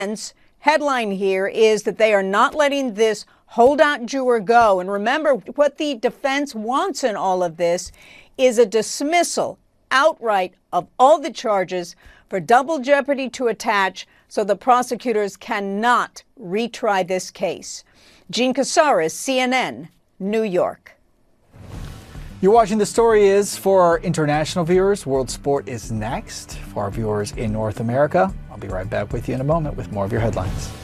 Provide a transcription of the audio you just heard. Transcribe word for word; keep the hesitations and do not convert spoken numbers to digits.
Headline here is that they are not letting this holdout juror go. And remember, what the defense wants in all of this is a dismissal outright of all the charges for double jeopardy to attach, so the prosecutors cannot retry this case. Jean Casarez, C N N, New York. You're watching The Story Is. For our international viewers, World Sport is next. For our viewers in North America, I'll be right back with you in a moment with more of your headlines.